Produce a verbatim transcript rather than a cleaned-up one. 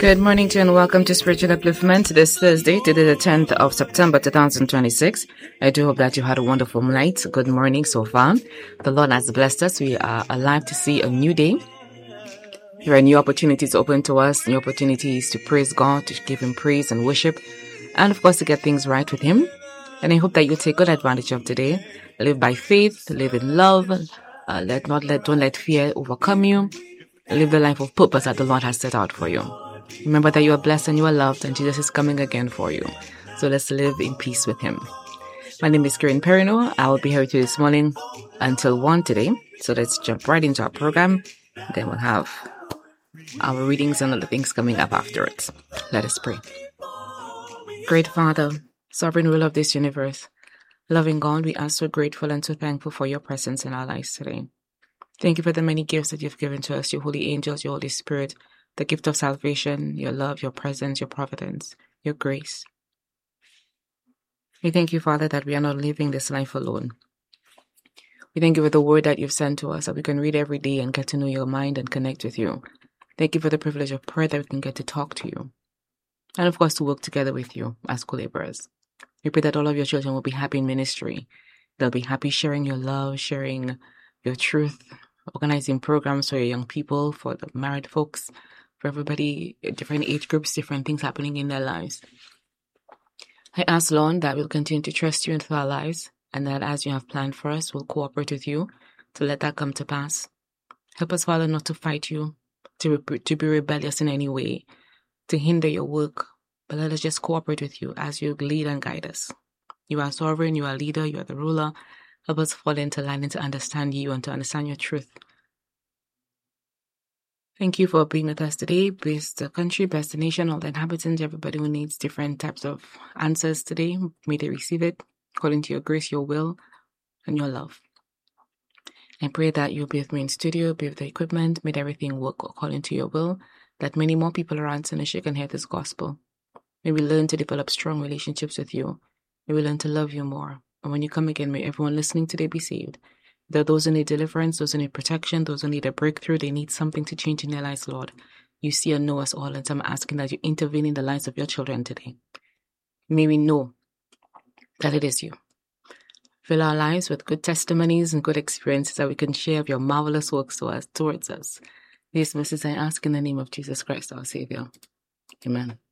Good morning to you and welcome to Spiritual Upliftment this Thursday, today the tenth of September two thousand twenty-six. I do hope that you had a wonderful night. Good morning so far. The Lord has blessed us. We are alive to see a new day. There are new opportunities open to us, new opportunities to praise God, to give Him praise and worship, and of course to get things right with Him. And I hope that you take good advantage of today. Live by faith, live in love, uh, let not let don't let fear overcome you. Live the life of purpose that the Lord has set out for you. Remember that you are blessed and you are loved, and Jesus is coming again for you. So let's live in peace with Him. My name is Karen Perino. I will be here with you this morning until one today. So let's jump right into our program. Then we'll have our readings and other things coming up afterwards. Let us pray. Great Father, sovereign ruler of this universe, loving God, we are so grateful and so thankful for your presence in our lives today. Thank you for the many gifts that you've given to us, your holy angels, your Holy Spirit, the gift of salvation, your love, your presence, your providence, your grace. We thank you, Father, that we are not living this life alone. We thank you for the word that you've sent to us, that we can read every day and get to know your mind and connect with you. Thank you for the privilege of prayer that we can get to talk to you. And of course, to work together with you as co-laborers. We pray that all of your children will be happy in ministry. They'll be happy sharing your love, sharing your truth, organizing programs for your young people, for the married folks, for everybody, different age groups, different things happening in their lives. I ask, Lord, that we'll continue to trust you into our lives, and that as you have planned for us, we'll cooperate with you to let that come to pass. Help us, Father, not to fight you, to, to be rebellious in any way, to hinder your work, but let us just cooperate with you as you lead and guide us. You are sovereign, you are leader, you are the ruler. Help us fall into line and to understand you and to understand your truth. Thank you for being with us today. Bless the country, bless the nation, all the inhabitants, everybody who needs different types of answers today. May they receive it according to your grace, your will, and your love. I pray that you'll be with me in studio, be with the equipment, may everything work according to your will, that many more people around Sinashik can hear this gospel. May we learn to develop strong relationships with you. May we learn to love you more. And when you come again, may everyone listening today be saved. There are those who need deliverance, those who need protection, those who need a breakthrough, they need something to change in their lives, Lord. You see and know us all, and so I'm asking that you intervene in the lives of your children today. May we know that it is you. Fill our lives with good testimonies and good experiences that we can share of your marvelous works to us, towards us. These mercies I ask in the name of Jesus Christ, our Savior. Amen.